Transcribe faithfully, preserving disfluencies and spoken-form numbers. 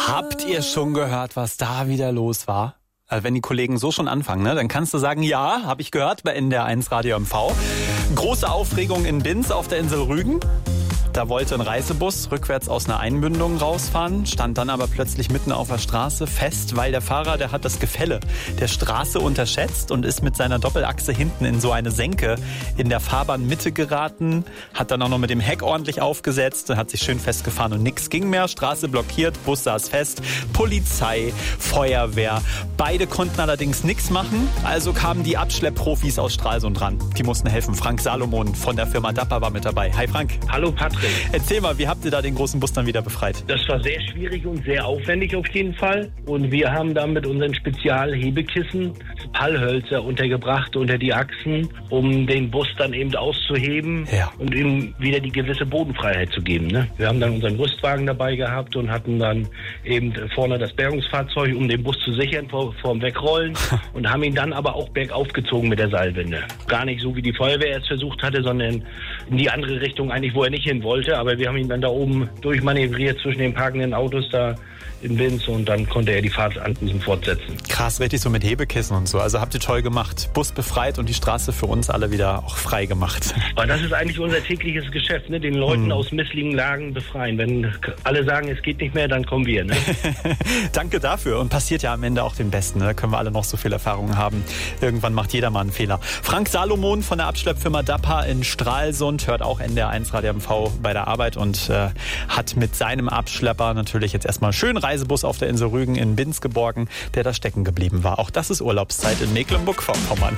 Habt ihr schon gehört, was da wieder los war? Also wenn die Kollegen so schon anfangen, ne, dann kannst du sagen, ja, habe ich gehört bei N D R eins Radio M V. Große Aufregung in Binz auf der Insel Rügen. Da wollte ein Reisebus rückwärts aus einer Einmündung rausfahren, stand dann aber plötzlich mitten auf der Straße fest, weil der Fahrer, der hat das Gefälle der Straße unterschätzt und ist mit seiner Doppelachse hinten in so eine Senke in der Fahrbahnmitte geraten, hat dann auch noch mit dem Heck ordentlich aufgesetzt, hat sich schön festgefahren und nichts ging mehr. Straße blockiert, Bus saß fest, Polizei, Feuerwehr. Beide konnten allerdings nichts machen, also kamen die Abschleppprofis aus Stralsund ran. Die mussten helfen. Frank Salomon von der Firma Dapper war mit dabei. Hi Frank. Hallo Patrick. Erzähl mal, wie habt ihr da den großen Bus dann wieder befreit? Das war sehr schwierig und sehr aufwendig auf jeden Fall. Und wir haben da mit unseren Spezialhebekissen Pallhölzer untergebracht unter die Achsen, um den Bus dann eben auszuheben ja. und ihm wieder die gewisse Bodenfreiheit zu geben. Ne? Wir haben dann unseren Rüstwagen dabei gehabt und hatten dann eben vorne das Bergungsfahrzeug, um den Bus zu sichern vor, vor dem Wegrollen und haben ihn dann aber auch bergauf gezogen mit der Seilwinde. Gar nicht so, wie die Feuerwehr es versucht hatte, sondern in die andere Richtung eigentlich, wo er nicht hin wollte. Aber wir haben ihn dann da oben durchmanövriert zwischen den parkenden Autos da in Binz und dann konnte er die Fahrt an diesem fortsetzen. Krass, richtig so mit Hebekissen und so. Also habt ihr toll gemacht. Bus befreit und die Straße für uns alle wieder auch frei gemacht. Aber das ist eigentlich unser tägliches Geschäft, ne? Den Leuten hm. aus missligen Lagen befreien. Wenn alle sagen, es geht nicht mehr, dann kommen wir. Ne? Danke dafür. Und passiert ja am Ende auch den Besten. Ne? Da können wir alle noch so viel Erfahrung haben. Irgendwann macht jeder mal einen Fehler. Frank Salomon von der Abschleppfirma Dapper in Stralsund hört auch N D R eins Radio M V bei der Arbeit und äh, hat mit seinem Abschlepper natürlich jetzt erstmal schön Reisebus auf der Insel Rügen in Binz geborgen, der da stecken geblieben war. Auch das ist Urlaubszeit in Mecklenburg-Vorpommern.